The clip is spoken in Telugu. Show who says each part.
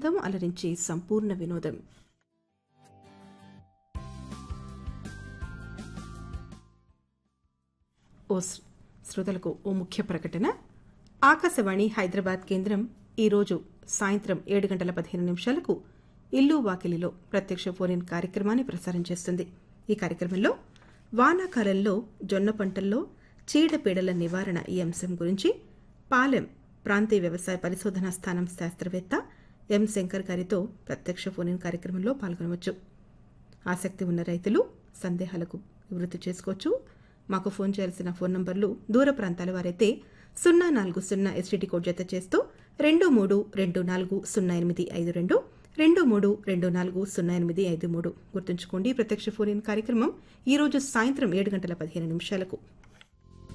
Speaker 1: ఆనందం, అలరించే సంపూర్ణ వినోదం. శ్రోతలకు ఓ ముఖ్య ప్రకటన. ఆకాశవాణి హైదరాబాద్ కేంద్రం ఈరోజు సాయంత్రం 7:15 ఇల్లు వాకిలిలో ప్రత్యక్ష ఫోన్ కార్యక్రమాన్ని ప్రసారం చేస్తుంది. ఈ కార్యక్రమంలో వానాకాలంలో జొన్న పంటల్లో చీడపీడల నివారణ ఈ అంశం గురించి పాలెం ప్రాంతీయ వ్యవసాయ పరిశోధనా స్థానం శాస్త్రవేత్త ఎం శంకర్ గారితో ప్రత్యక్ష ఫోన్ కార్యక్రమంలో పాల్గొనవచ్చు. ఆసక్తి ఉన్న రైతులు సందేహాలకు నివృత్తి చేసుకోవచ్చు. మాకు ఫోన్ చేయాల్సిన ఫోన్ నంబర్లు దూర ప్రాంతాల వారైతే 040 ఎస్టీడీ కోడ్ జత చేస్తూ 23240852, 23240853. గుర్తుంచుకోండి, ప్రత్యక్ష ఫోన్ కార్యక్రమం ఈరోజు సాయంత్రం 7:15